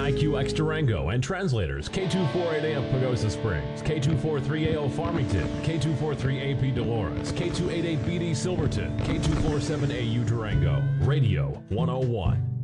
KNIQX Durango and translators K248AF Pagosa Springs, K243AO Farmington, K243AP Dolores, K288BD Silverton, K247AU Durango, Radio 101.